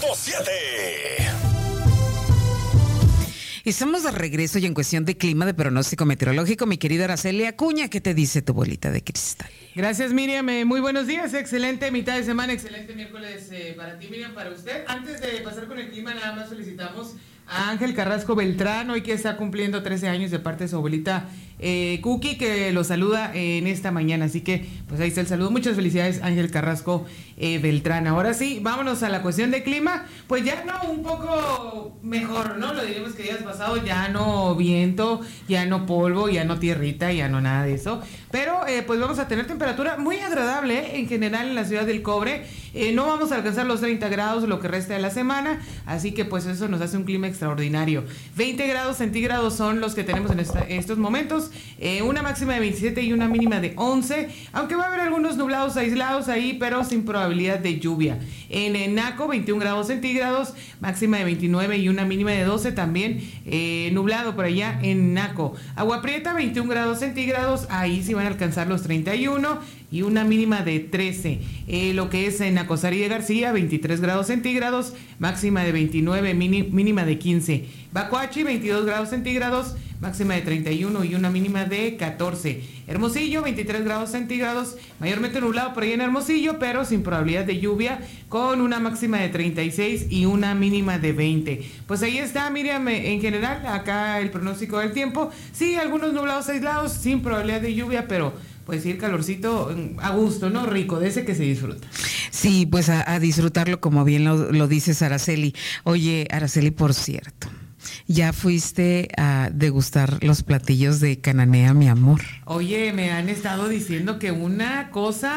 Estamos de regreso y en cuestión de clima, de pronóstico meteorológico, mi querida Araceli Acuña, ¿qué te dice tu bolita de cristal? Gracias, Miriam. Muy buenos días. Excelente mitad de semana, excelente miércoles para ti, Miriam, para usted. Antes de pasar con el clima, nada más felicitamos a Ángel Carrasco Beltrán, hoy que está cumpliendo 13 años de parte de su abuelita Cookie, que lo saluda en esta mañana. Así que, pues ahí está el saludo. Muchas felicidades, Ángel Carrasco Beltrán. Ahora sí, vámonos a la cuestión de clima. Pues ya no, un poco mejor, ¿no? Lo diríamos que días pasados, ya no viento, ya no polvo, ya no tierrita, ya no nada de eso. Pero pues vamos a tener temperatura muy agradable en general en la ciudad del Cobre. No vamos a alcanzar los 30 grados lo que resta de la semana, así que pues eso nos hace un clima extraordinario. 20 grados centígrados son los que tenemos en estos momentos, una máxima de 27 y una mínima de 11, aunque va a haber algunos nublados aislados ahí, pero sin probabilidad de lluvia. En Naco, 21 grados centígrados, máxima de 29 y una mínima de 12, también nublado por allá en Naco. Agua Prieta, 21 grados centígrados, ahí sí van a alcanzar los 31 y una mínima de 13. Lo que es en Nacosari de García, 23 grados centígrados, máxima de 29, mínima de 15. Bacoachi, 22 grados centígrados, máxima de 31 y una mínima de 14. Hermosillo, 23 grados centígrados, mayormente nublado por ahí en Hermosillo, pero sin probabilidad de lluvia, con una máxima de 36 y una mínima de 20. Pues ahí está, Miriam, en general, acá el pronóstico del tiempo. Sí, algunos nublados aislados, sin probabilidad de lluvia, pero pues sí, el calorcito a gusto, ¿no? Rico, de ese que se disfruta. Sí, pues a disfrutarlo, como bien lo dices, Araceli. Oye, Araceli, por cierto, ¿ya fuiste a degustar los platillos de Cananea, mi amor? Oye, me han estado diciendo que una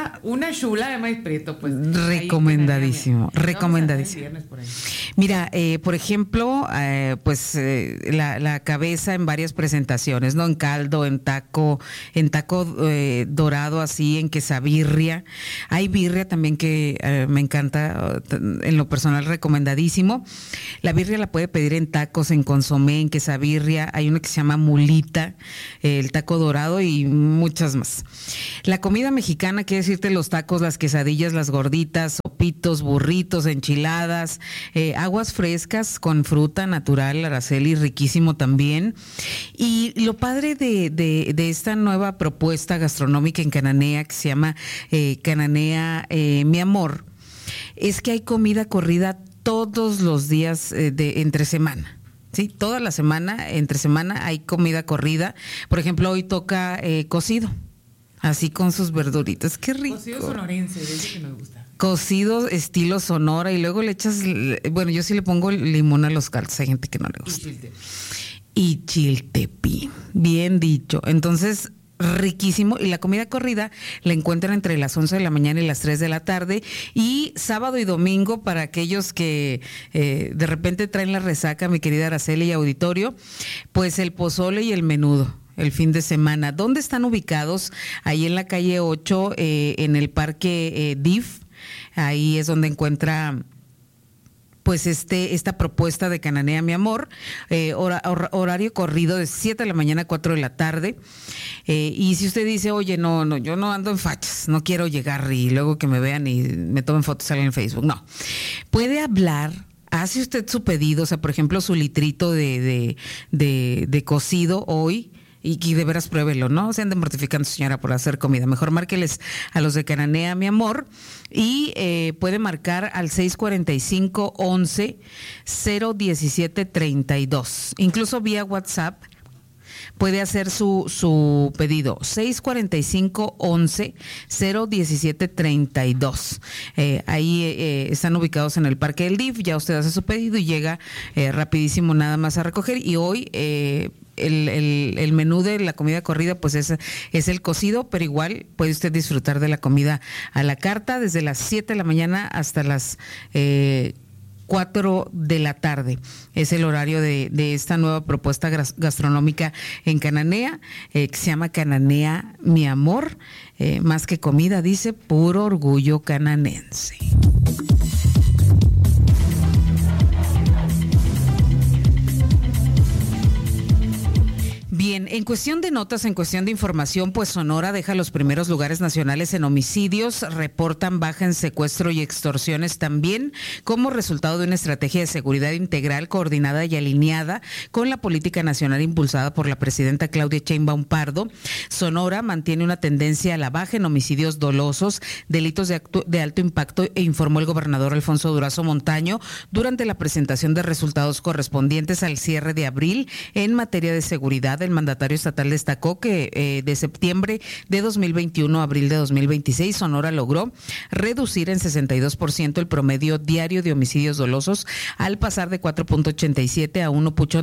chula de maíz preto, pues. Recomendadísimo, recomendadísimo. Mira, por ejemplo, la cabeza en varias presentaciones, ¿no? En caldo, en taco dorado, así, en quesabirria. Hay birria también que me encanta, en lo personal, recomendadísimo. La birria la puede pedir en tacos, en consomé, en quesabirria. Hay una que se llama mulita, el taco dorado y muchas más. La comida mexicana, quiere decirte los tacos, las quesadillas, las gorditas, sopitos, burritos, enchiladas, aguas frescas con fruta natural, Araceli, riquísimo también. Y lo padre de esta nueva propuesta gastronómica en Cananea, que se llama Cananea, mi amor, es que hay comida corrida todos los días de entre semana. Sí, toda la semana, entre semana hay comida corrida. Por ejemplo, hoy toca cocido, así con sus verduritas. ¡Qué rico! Cocido sonorense, de ese que nos gusta. Cocido estilo Sonora, y luego le echas, bueno, yo sí le pongo limón a los caldos, hay gente que no le gusta. Y chiltepín, bien dicho. Entonces, riquísimo. Y la comida corrida la encuentran entre las 11 de la mañana y las 3 de la tarde, y sábado y domingo para aquellos que de repente traen la resaca, mi querida Araceli y auditorio, pues el pozole y el menudo el fin de semana. ¿Dónde están ubicados? Ahí en la calle 8, en el parque DIF. Ahí es donde encuentra pues esta propuesta de Cananea, mi amor, horario corrido de 7 de la mañana a 4 de la tarde, y si usted dice, oye, no, yo no ando en fachas, no quiero llegar y luego que me vean y me tomen fotos en Facebook, no, puede hablar. Hace usted su pedido, o sea, por ejemplo, su litrito de cocido hoy, y de veras pruébelo, ¿no? Se ande mortificando, señora, por hacer comida. Mejor márqueles a los de Cananea, mi amor, y puede marcar al 645-11-017-32. Incluso vía WhatsApp puede hacer su pedido, 645-11-017-32. Ahí están ubicados en el Parque del DIF, ya usted hace su pedido y llega rapidísimo nada más a recoger. Y hoy el menú de la comida corrida pues es el cocido, pero igual puede usted disfrutar de la comida a la carta desde las 7 de la mañana hasta las 4 de la tarde. Es el horario de esta nueva propuesta gastronómica en Cananea, que se llama Cananea, mi amor. Más que comida, dice, puro orgullo cananense. Bien, en cuestión de notas, en cuestión de información, pues Sonora deja los primeros lugares nacionales en homicidios, reportan baja en secuestro y extorsiones también, como resultado de una estrategia de seguridad integral, coordinada y alineada con la política nacional impulsada por la presidenta Claudia Sheinbaum Pardo. Sonora mantiene una tendencia a la baja en homicidios dolosos, delitos de alto impacto, informó el gobernador Alfonso Durazo Montaño durante la presentación de resultados correspondientes al cierre de abril. En materia de seguridad, el mandatario estatal destacó que de septiembre de 2021 a abril de 2026, Sonora logró reducir en 62% el promedio diario de homicidios dolosos, al pasar de 4.87 a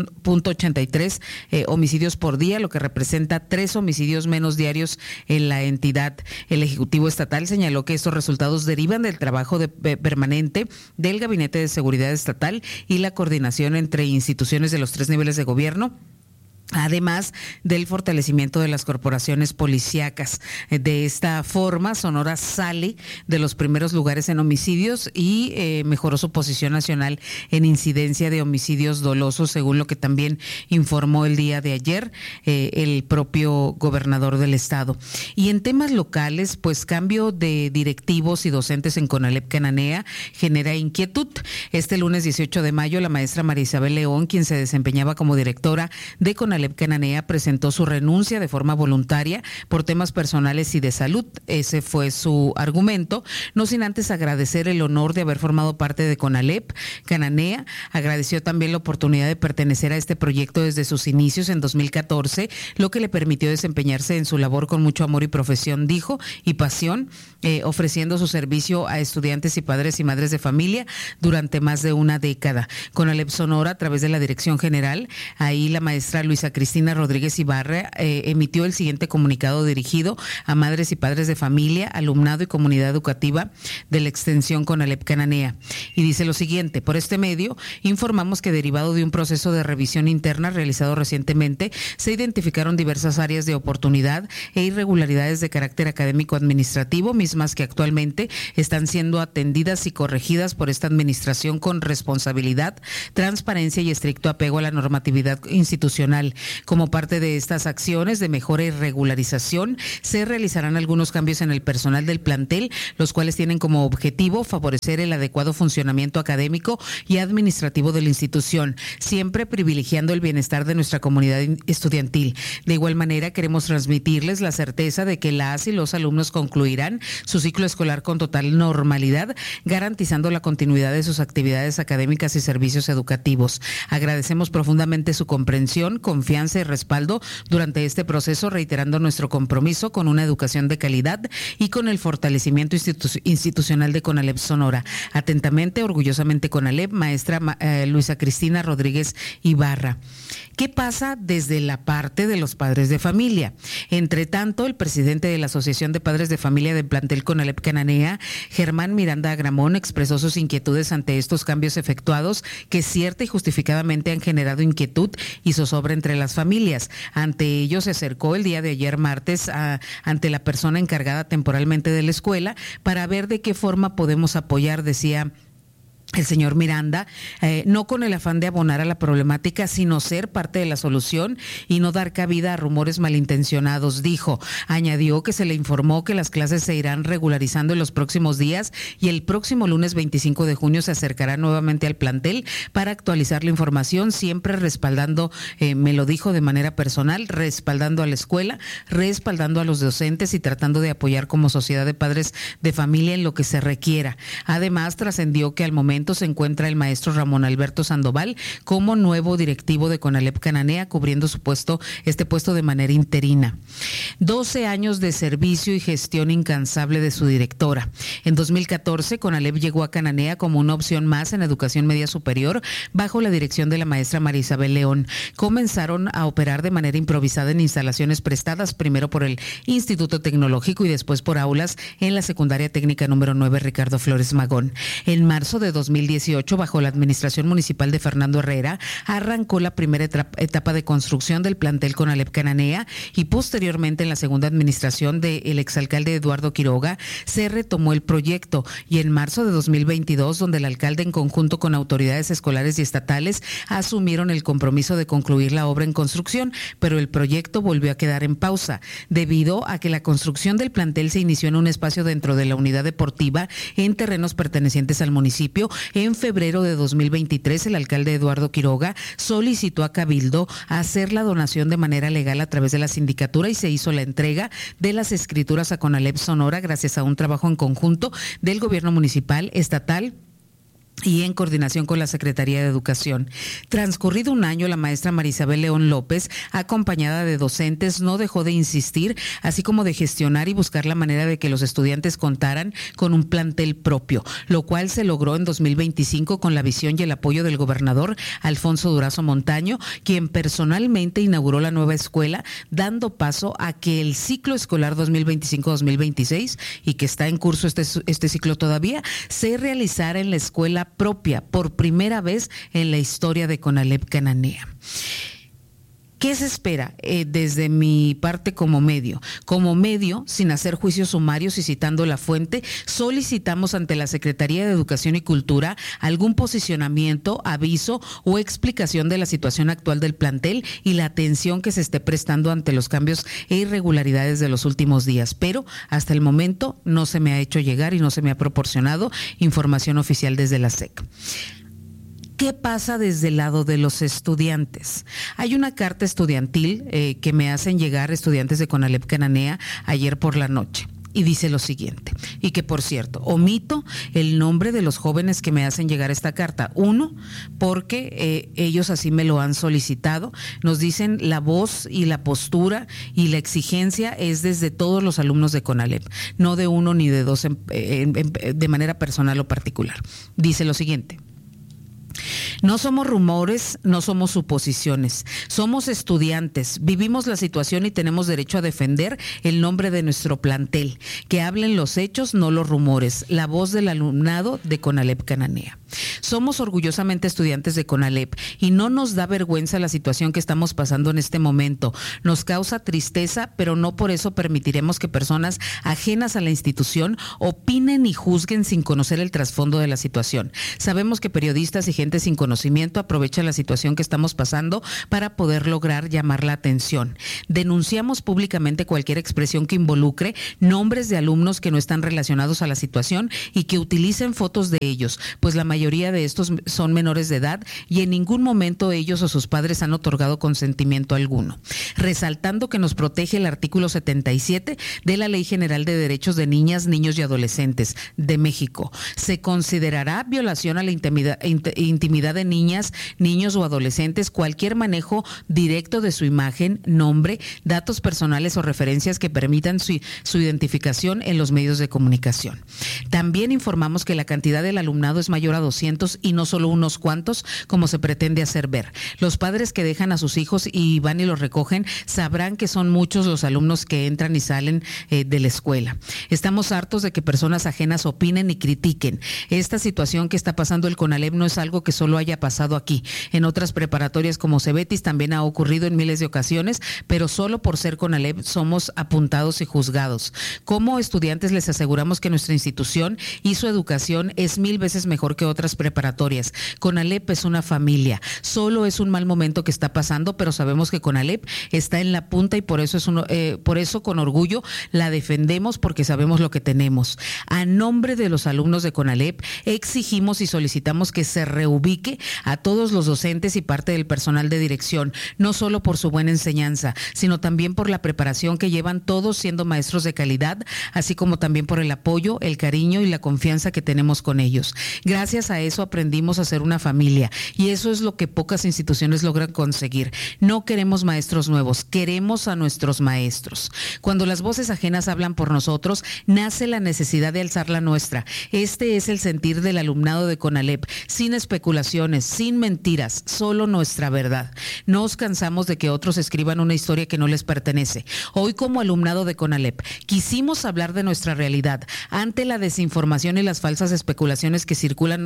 1.83 homicidios por día, lo que representa 3 homicidios menos diarios en la entidad. El Ejecutivo Estatal señaló que estos resultados derivan del trabajo permanente del Gabinete de Seguridad Estatal y la coordinación entre instituciones de los 3 niveles de gobierno, además del fortalecimiento de las corporaciones policíacas. De esta forma, Sonora sale de los primeros lugares en homicidios y mejoró su posición nacional en incidencia de homicidios dolosos, según lo que también informó el día de ayer el propio gobernador del estado. Y en temas locales, pues cambio de directivos y docentes en Conalep Cananea genera inquietud. Este lunes 18 de mayo, la maestra María Isabel León, quien se desempeñaba como directora de Conalep Cananea, presentó su renuncia de forma voluntaria por temas personales y de salud. Ese fue su argumento, no sin antes agradecer el honor de haber formado parte de Conalep Cananea. Agradeció también la oportunidad de pertenecer a este proyecto desde sus inicios en 2014, lo que le permitió desempeñarse en su labor con mucho amor y profesión, dijo, y pasión, ofreciendo su servicio a estudiantes y padres y madres de familia durante más de una década. Conalep Sonora, a través de la Dirección General, ahí la maestra Luisa Cristina Rodríguez Ibarra emitió el siguiente comunicado dirigido a madres y padres de familia, alumnado y comunidad educativa de la extensión Conalep Cananea. Y dice lo siguiente: por este medio informamos que, derivado de un proceso de revisión interna realizado recientemente, se identificaron diversas áreas de oportunidad e irregularidades de carácter académico administrativo, mismas que actualmente están siendo atendidas y corregidas por esta administración con responsabilidad, transparencia y estricto apego a la normatividad institucional. Como parte de estas acciones de mejora y regularización, se realizarán algunos cambios en el personal del plantel, los cuales tienen como objetivo favorecer el adecuado funcionamiento académico y administrativo de la institución, siempre privilegiando el bienestar de nuestra comunidad estudiantil. De igual manera, queremos transmitirles la certeza de que las y los alumnos concluirán su ciclo escolar con total normalidad, garantizando la continuidad de sus actividades académicas y servicios educativos. Agradecemos profundamente su comprensión, confianza y respaldo durante este proceso, reiterando nuestro compromiso con una educación de calidad y con el fortalecimiento institucional de Conalep Sonora. Atentamente, orgullosamente Conalep, maestra Luisa Cristina Rodríguez Ibarra. ¿Qué pasa desde la parte de los padres de familia? Entre tanto, el presidente de la Asociación de Padres de Familia del plantel Conalep Cananea, Germán Miranda Agramón, expresó sus inquietudes ante estos cambios efectuados que cierta y justificadamente han generado inquietud y zozobra entre las familias. Ante ello, se acercó el día de ayer martes ante la persona encargada temporalmente de la escuela para ver de qué forma podemos apoyar, decía el señor Miranda, no con el afán de abonar a la problemática, sino ser parte de la solución y no dar cabida a rumores malintencionados, dijo. Añadió que se le informó que las clases se irán regularizando en los próximos días y el próximo lunes 25 de junio se acercará nuevamente al plantel para actualizar la información, siempre respaldando, me lo dijo de manera personal, respaldando a la escuela, respaldando a los docentes y tratando de apoyar como sociedad de padres de familia en lo que se requiera. Además, trascendió que al momento se encuentra el maestro Ramón Alberto Sandoval como nuevo directivo de Conalep Cananea, cubriendo este puesto de manera interina. 12 años de servicio y gestión incansable de su directora. En 2014, Conalep llegó a Cananea como una opción más en educación media superior bajo la dirección de la maestra María Isabel León. Comenzaron a operar de manera improvisada en instalaciones prestadas primero por el Instituto Tecnológico y después por aulas en la secundaria técnica número 9 Ricardo Flores Magón. En marzo de 2015 2018, bajo la administración municipal de Fernando Herrera, arrancó la primera etapa de construcción del plantel Conalep Cananea y posteriormente en la segunda administración del exalcalde Eduardo Quiroga se retomó el proyecto y en marzo de 2022, donde el alcalde en conjunto con autoridades escolares y estatales asumieron el compromiso de concluir la obra en construcción, pero el proyecto volvió a quedar en pausa debido a que la construcción del plantel se inició en un espacio dentro de la unidad deportiva en terrenos pertenecientes al municipio. En febrero de 2023, el alcalde Eduardo Quiroga solicitó a Cabildo hacer la donación de manera legal a través de la sindicatura y se hizo la entrega de las escrituras a Conalep Sonora gracias a un trabajo en conjunto del gobierno municipal, estatal y en coordinación con la Secretaría de Educación. Transcurrido un año, la maestra Marisabel León López, acompañada de docentes, no dejó de insistir, así como de gestionar y buscar la manera de que los estudiantes contaran con un plantel propio, lo cual se logró en 2025 con la visión y el apoyo del gobernador Alfonso Durazo Montaño, quien personalmente inauguró la nueva escuela, dando paso a que el ciclo escolar 2025-2026, y que está en curso este ciclo todavía, se realizara en la escuela propia por primera vez en la historia de Conalep Cananea. ¿Qué se espera desde mi parte como medio? Como medio, sin hacer juicios sumarios y citando la fuente, solicitamos ante la Secretaría de Educación y Cultura algún posicionamiento, aviso o explicación de la situación actual del plantel y la atención que se esté prestando ante los cambios e irregularidades de los últimos días. Pero hasta el momento no se me ha hecho llegar y no se me ha proporcionado información oficial desde la SEC. ¿Qué pasa desde el lado de los estudiantes? Hay una carta estudiantil que me hacen llegar estudiantes de Conalep Cananea ayer por la noche. Y dice lo siguiente, y que por cierto, omito el nombre de los jóvenes que me hacen llegar esta carta. Uno, porque ellos así me lo han solicitado. Nos dicen la voz y la postura y la exigencia es desde todos los alumnos de Conalep, no de uno ni de dos de manera personal o particular. Dice lo siguiente. No somos rumores, no somos suposiciones, somos estudiantes, vivimos la situación y tenemos derecho a defender el nombre de nuestro plantel, que hablen los hechos, no los rumores, la voz del alumnado de Conalep Cananea. Somos orgullosamente estudiantes de Conalep y no nos da vergüenza la situación que estamos pasando en este momento. Nos causa tristeza, pero no por eso permitiremos que personas ajenas a la institución opinen y juzguen sin conocer el trasfondo de la situación. Sabemos que periodistas y gente sin conocimiento aprovechan la situación que estamos pasando para poder lograr llamar la atención. Denunciamos públicamente cualquier expresión que involucre nombres de alumnos que no están relacionados a la situación y que utilicen fotos de ellos, pues la mayoría de estos son menores de edad y en ningún momento ellos o sus padres han otorgado consentimiento alguno. Resaltando que nos protege el artículo 77 de la Ley General de Derechos de Niñas, Niños y Adolescentes de México. Se considerará violación a la intimidad de niñas, niños o adolescentes cualquier manejo directo de su imagen, nombre, datos personales o referencias que permitan su identificación en los medios de comunicación. También informamos que la cantidad del alumnado es mayor a 200 y no solo unos cuantos como se pretende hacer ver. Los padres que dejan a sus hijos y van y los recogen sabrán que son muchos los alumnos que entran y salen de la escuela. Estamos hartos de que personas ajenas opinen y critiquen. Esta situación que está pasando el Conalep no es algo que solo haya pasado aquí. En otras preparatorias como Cebetis también ha ocurrido en miles de ocasiones, pero solo por ser Conalep somos apuntados y juzgados. Como estudiantes les aseguramos que nuestra institución y su educación es 1000 veces mejor que otras preparatorias. Conalep es una familia. Solo es un mal momento que está pasando, pero sabemos que Conalep está en la punta y por eso con orgullo la defendemos porque sabemos lo que tenemos. A nombre de los alumnos de Conalep exigimos y solicitamos que se reubique a todos los docentes y parte del personal de dirección, no solo por su buena enseñanza, sino también por la preparación que llevan todos siendo maestros de calidad, así como también por el apoyo, el cariño y la confianza que tenemos con ellos. Gracias a eso aprendimos a ser una familia y eso es lo que pocas instituciones logran conseguir. No queremos maestros nuevos, queremos a nuestros maestros. Cuando las voces ajenas hablan por nosotros, nace la necesidad de alzar la nuestra. Este es el sentir del alumnado de Conalep, sin especulaciones, sin mentiras, solo nuestra verdad. Nos cansamos de que otros escriban una historia que no les pertenece. Hoy, como alumnado de Conalep, quisimos hablar de nuestra realidad ante la desinformación y las falsas especulaciones que circulan sobre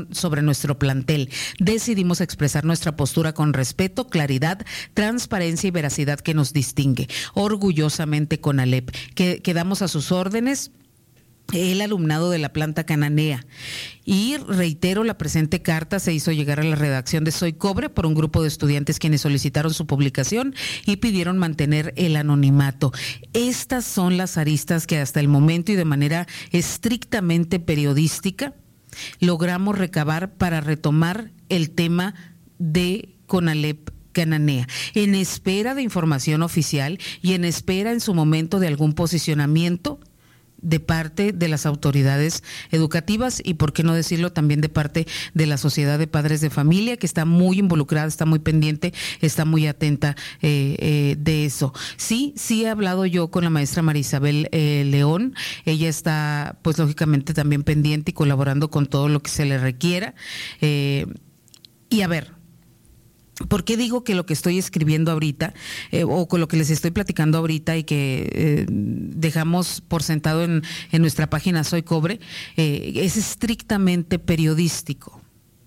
nuestro plantel. Decidimos expresar nuestra postura con respeto, claridad, transparencia y veracidad que nos distingue. Orgullosamente CONALEP, que quedamos a sus órdenes, el alumnado de la planta Cananea. Y reitero, la presente carta se hizo llegar a la redacción de Soy Cobre por un grupo de estudiantes quienes solicitaron su publicación y pidieron mantener el anonimato. Estas son las aristas que hasta el momento y de manera estrictamente periodística logramos recabar para retomar el tema de CONALEP Cananea, en espera de información oficial y en espera en su momento de algún posicionamiento de parte de las autoridades educativas y, por qué no decirlo, también de parte de la Sociedad de Padres de Familia, que está muy involucrada, está muy pendiente, está muy atenta de eso. Sí he hablado yo con la maestra María Isabel León. Ella está, pues lógicamente, también pendiente y colaborando con todo lo que se le requiera. Y a ver, ¿por qué digo que lo que estoy escribiendo ahorita o con lo que les estoy platicando ahorita y que dejamos por sentado en nuestra página Soy Cobre es estrictamente periodístico?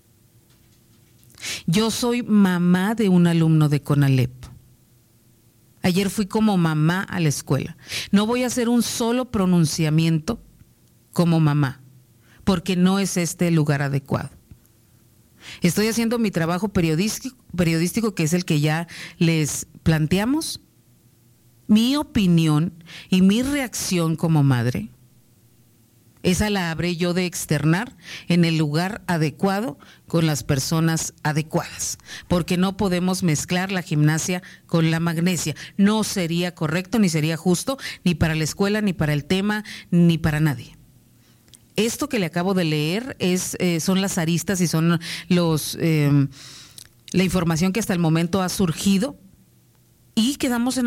Yo soy mamá de un alumno de CONALEP. Ayer fui como mamá a la escuela. No voy a hacer un solo pronunciamiento como mamá, porque no es este el lugar adecuado. Estoy haciendo mi trabajo periodístico, que es el que ya les planteamos. Mi opinión y mi reacción como madre, esa la habré yo de externar en el lugar adecuado con las personas adecuadas, porque no podemos mezclar la gimnasia con la magnesia. No sería correcto, ni sería justo, ni para la escuela, ni para el tema, ni para nadie. Esto que le acabo de leer son las aristas y son la información que hasta el momento ha surgido, y quedamos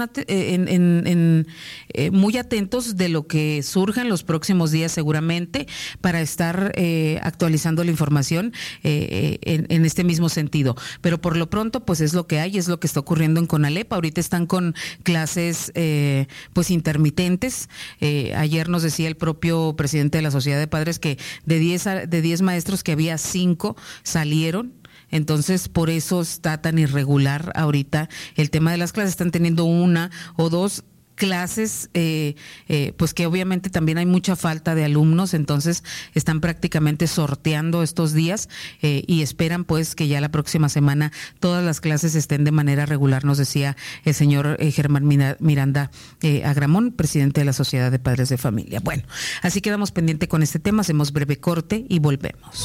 muy atentos de lo que surja en los próximos días seguramente para estar actualizando la información en este mismo sentido. Pero por lo pronto, pues es lo que hay, es lo que está ocurriendo en CONALEP. Ahorita están con clases pues intermitentes. Ayer nos decía el propio presidente de la Sociedad de Padres que de 10 maestros que había 5 salieron. Entonces, por eso está tan irregular ahorita el tema de las clases. Están teniendo 1 o 2 clases, pues que obviamente también hay mucha falta de alumnos, entonces están prácticamente sorteando estos días y esperan pues que ya la próxima semana todas las clases estén de manera regular, nos decía el señor Germán Miranda Agramón, presidente de la Sociedad de Padres de Familia. Bueno, así quedamos pendiente con este tema, hacemos breve corte y volvemos.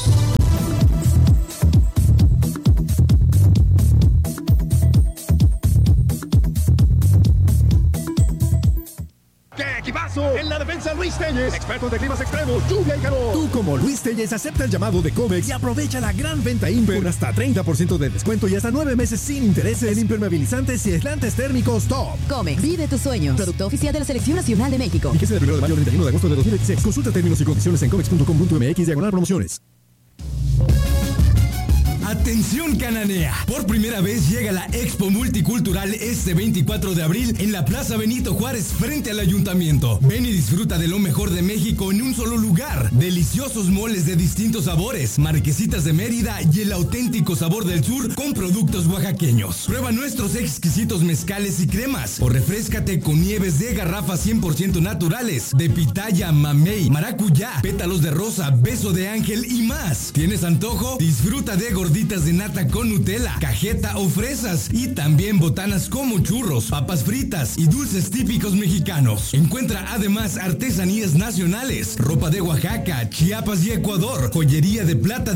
En la defensa, Luis Telles, expertos de climas extremos, lluvia y calor. Tú, como Luis Telles, acepta el llamado de Comex y aprovecha la gran venta Imper con hasta 30% de descuento y hasta 9 meses sin intereses en impermeabilizantes y aislantes térmicos top. Comex, vive tus sueños. Producto oficial de la Selección Nacional de México. Fíjese del 1 de mayo al 31 de agosto de 2026. Consulta términos y condiciones en comex.com.mx/promociones. Atención Cananea, por primera vez llega la Expo Multicultural este 24 de abril en la Plaza Benito Juárez frente al Ayuntamiento. Ven y disfruta de lo mejor de México en un solo lugar. Deliciosos moles de distintos sabores, marquesitas de Mérida y el auténtico sabor del sur con productos oaxaqueños. Prueba nuestros exquisitos mezcales y cremas o refréscate con nieves de garrafas 100% naturales, de pitaya, mamey, maracuyá, pétalos de rosa, beso de ángel y más. ¿Tienes antojo? Disfruta de gorditas de nata con Nutella, cajeta o fresas y también botanas como churros, papas fritas y dulces típicos mexicanos. Encuentra además artesanías nacionales, ropa de Oaxaca, Chiapas y Ecuador, joyería de plata